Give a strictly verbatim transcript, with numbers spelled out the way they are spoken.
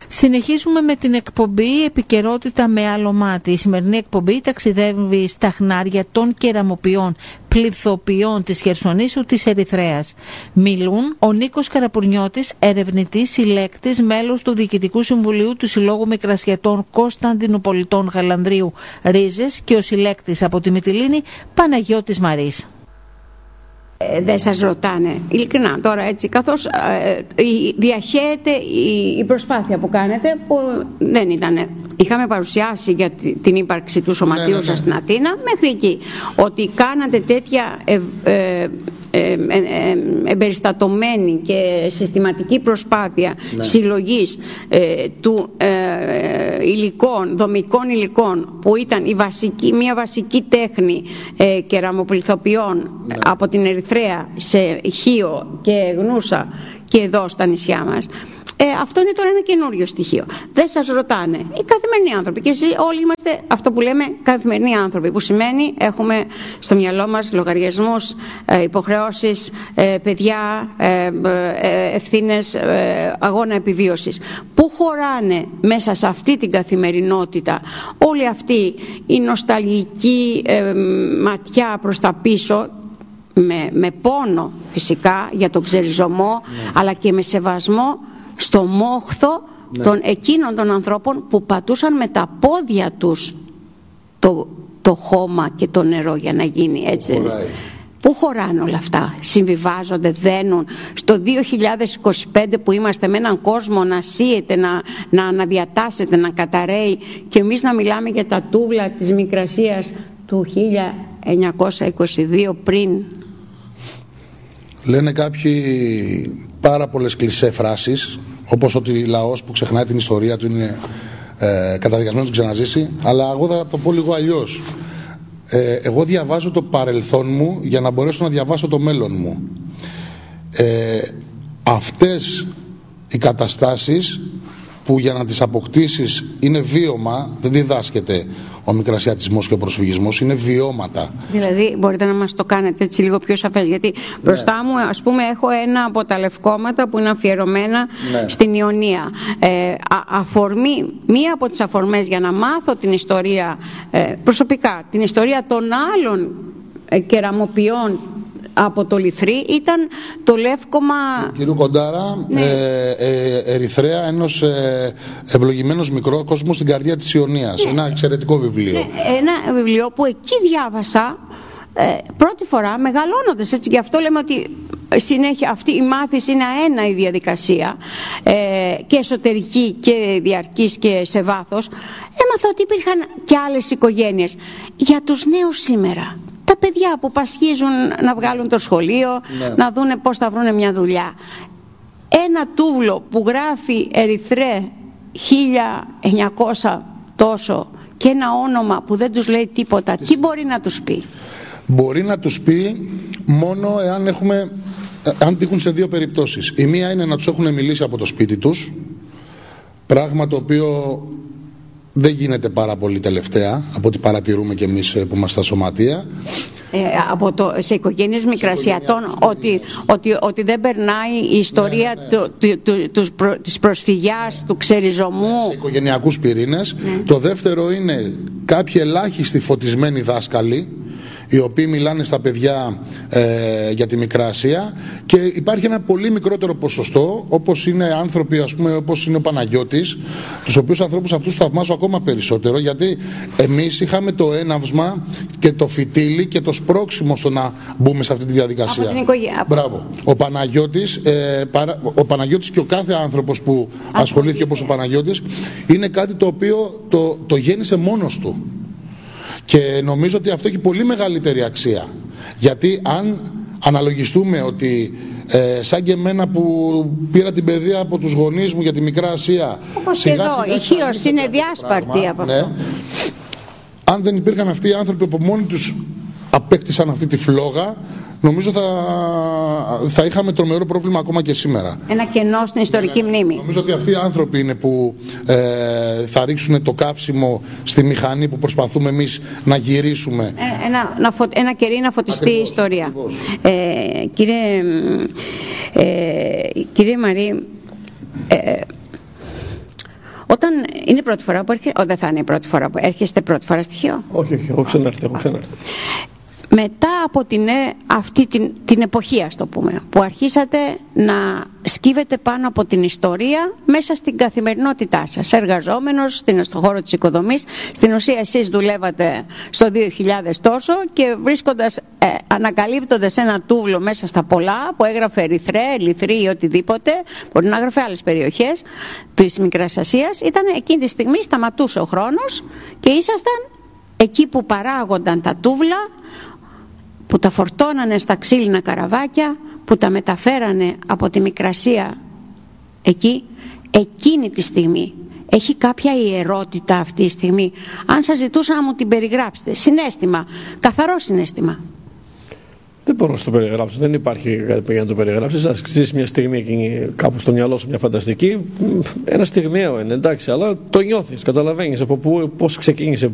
Συνεχίζουμε με την εκπομπή Επικαιρότητα με άλλο μάτι. Η σημερινή εκπομπή ταξιδεύει στα χνάρια των κεραμοποιών πληθοποιών της Χερσονήσου της Ερυθρέας. Μιλούν ο Νίκος Καραπουρνιώτης, ερευνητής, συλλέκτης, μέλος του Διοικητικού Συμβουλίου του Συλλόγου Μικρασιατών Κωνσταντινουπολιτών Γαλανδρίου Ρίζες και ο συλλέκτης από τη Μυτιλήνη Παναγιώτης Μαρής. Ε, δεν σας ρωτάνε, ειλικρινά τώρα έτσι, καθώς ε, διαχέεται η, η προσπάθεια που κάνετε, που δεν ήταν. Είχαμε παρουσιάσει για την ύπαρξη του σωματείου ναι, ναι, ναι. σας στην Αθήνα, μέχρι εκεί. Ότι κάνατε τέτοια ε, ε, ε, ε, ε, εμπεριστατωμένη και συστηματική προσπάθεια ναι. συλλογής ε, του ε, υλικών, δομικών υλικών, που ήταν η βασική, μια βασική τέχνη ε, κεραμοπληθοποιών ναι. από την Ερυθρέα σε Χίο και Γνούσα και εδώ στα νησιά μας. Ε, αυτό είναι τώρα ένα καινούριο στοιχείο. Δεν σας ρωτάνε. Οι καθημερινοί άνθρωποι. Και εσείς όλοι είμαστε αυτό που λέμε καθημερινοί άνθρωποι. Που σημαίνει έχουμε στο μυαλό μας λογαριασμούς, ε, υποχρεώσεις, ε, παιδιά, ε, ε, ευθύνες, ε, αγώνα επιβίωσης. Πού χωράνε μέσα σε αυτή την καθημερινότητα όλη αυτή η νοσταλγική ε, ματιά προς τα πίσω, με, με πόνο φυσικά για τον ξεριζωμό, ναι. αλλά και με σεβασμό στο μόχθο ναι. των εκείνων των ανθρώπων που πατούσαν με τα πόδια τους το, το χώμα και το νερό για να γίνει έτσι. Πού χωράνε όλα αυτά, συμβιβάζονται, δένουν. Στο δύο χιλιάδες είκοσι πέντε που είμαστε με έναν κόσμο να σύεται, να, να αναδιατάσσεται, να καταραίει, και εμείς να μιλάμε για τα τούβλα της Μικρασίας του χίλια εννιακόσια είκοσι δύο πριν. Λένε κάποιοι πάρα πολλές κλισέ φράσεις, όπως ότι λαός που ξεχνάει την ιστορία του είναι ε, καταδικασμένος να την ξαναζήσει, αλλά εγώ θα το πω λίγο αλλιώς. Ε, εγώ διαβάζω το παρελθόν μου για να μπορέσω να διαβάσω το μέλλον μου. Ε, αυτές οι καταστάσεις που για να τις αποκτήσεις είναι βίωμα, δεν διδάσκεται ο μικρασιατισμός και ο προσφυγισμός, είναι βιώματα. Δηλαδή μπορείτε να μας το κάνετε έτσι λίγο πιο σαφές, γιατί ναι. μπροστά μου ας πούμε έχω ένα από τα λευκόματα που είναι αφιερωμένα ναι. στην Ιωνία. Ε, α, αφορμή, μία από τις αφορμές για να μάθω την ιστορία ε, προσωπικά, την ιστορία των άλλων ε, κεραμοποιών από το Λιθρί, ήταν το λεύκομα κύριου Κοντάρα, ναι. ε, ε, Ερυθρέα, ένας ε, ευλογημένος μικρό κόσμο στην καρδιά της Ιωνίας. Ναι. Ένα εξαιρετικό βιβλίο. Ναι, ένα βιβλίο που εκεί διάβασα ε, πρώτη φορά μεγαλώνοντας, έτσι, γι' αυτό λέμε ότι συνέχεια αυτή η μάθηση είναι αένα η διαδικασία ε, και εσωτερική και διαρκής και σε βάθος. Έμαθα ότι υπήρχαν και άλλες οικογένειες. Για τους νέους σήμερα, τα παιδιά που πασχίζουν να βγάλουν το σχολείο, ναι. να δούνε πώς θα βρούνε μια δουλειά. Ένα τούβλο που γράφει Ερυθρέ χίλια εννιακόσια τόσο και ένα όνομα που δεν τους λέει τίποτα, τι μπορεί να τους πει? Μπορεί να τους πει μόνο εάν έχουμε, αν τύχουν σε δύο περιπτώσεις. Η μία είναι να τους έχουν μιλήσει από το σπίτι τους, πράγμα το οποίο δεν γίνεται πάρα πολύ τελευταία, από ό,τι παρατηρούμε και εμείς που είμαστε στα σωματεία. Ε, από το, σε οικογένειες μικρασιατών, ότι, ότι, ότι δεν περνάει η ιστορία ναι, ναι, ναι. Του, του, του, του, της προσφυγιάς, του ξεριζωμού. Σε οικογενειακούς πυρήνες. Ναι. Το δεύτερο είναι κάποιοι ελάχιστοι φωτισμένοι δάσκαλοι, οι οποίοι μιλάνε στα παιδιά ε, για τη Μικρά Ασία, και υπάρχει ένα πολύ μικρότερο ποσοστό, όπως είναι άνθρωποι, ας πούμε, όπως είναι ο Παναγιώτης, τους οποίους ανθρώπους αυτούς θαυμάζω ακόμα περισσότερο, γιατί εμείς είχαμε το έναυσμα και το φυτίλι και το σπρώξιμο στο να μπούμε σε αυτή τη διαδικασία. Από την οικογένεια. Μπράβο. Ο Παναγιώτης, ε, παρα, ο Παναγιώτης και ο κάθε άνθρωπος που Α, ασχολήθηκε όπως ο Παναγιώτης, είναι κάτι το οποίο το, το γέννησε μόνος του. Και νομίζω ότι αυτό έχει πολύ μεγαλύτερη αξία. Γιατί αν αναλογιστούμε ότι ε, σαν και εμένα που πήρα την παιδεία από τους γονείς μου για τη Μικρά Ασία, όπως και εδώ, η Χίος είναι διάσπαρτη από αυτό. Ναι, αν δεν υπήρχαν αυτοί οι άνθρωποι που μόνοι τους απέκτησαν αυτή τη φλόγα, νομίζω θα, θα είχαμε τρομερό πρόβλημα ακόμα και σήμερα. Ένα κενό στην ιστορική ναι, μνήμη. Νομίζω ότι αυτοί οι άνθρωποι είναι που ε, θα ρίξουν το καύσιμο στη μηχανή που προσπαθούμε εμείς να γυρίσουμε. Ε, ένα, να φω, ένα κερί να φωτιστεί ακριβώς, η ιστορία. Ε, κύριε, ε, κύριε Μαρή, ε, Όταν είναι η πρώτη φορά που έρχεστε, δεν θα είναι η πρώτη φορά που έρχεστε πρώτη φορά στοιχείο. Όχι, όχι, έχω ξανάρθει, έχω ξανάρθει. Μετά από την, αυτή την, την εποχή, ας το πούμε, που αρχίσατε να σκύβετε πάνω από την ιστορία μέσα στην καθημερινότητά σας, εργαζόμενος στον χώρο της οικοδομής, στην ουσία εσείς δουλεύατε στο δύο χιλιάδες τόσο και βρίσκοντας, ε, ανακαλύπτοντας ένα τούβλο μέσα στα πολλά που έγραφε Ερυθρέα, Ελυθρή ή οτιδήποτε, μπορεί να έγραφε άλλες περιοχές της Μικράς Ασίας, ήταν εκείνη τη στιγμή σταματούσε ο χρόνος και ήσασταν εκεί που παράγονταν τα τούβλα, που τα φορτώνανε στα ξύλινα καραβάκια, που τα μεταφέρανε από τη Μικρασία εκεί, εκείνη τη στιγμή. Έχει κάποια ιερότητα αυτή τη στιγμή. Αν σας ζητούσα να μου την περιγράψετε, συναίσθημα, καθαρό συναίσθημα. Δεν μπορώ να το περιγράψω, δεν υπάρχει κάτι για να το περιγράψεις. Θα ζήσεις μια στιγμή εκείνη, κάπου στο μυαλό σου, μια φανταστική. Ένα στιγμιαίο είναι, εντάξει, αλλά το νιώθεις, καταλαβαίνεις από πού, πώς ξεκίνησε,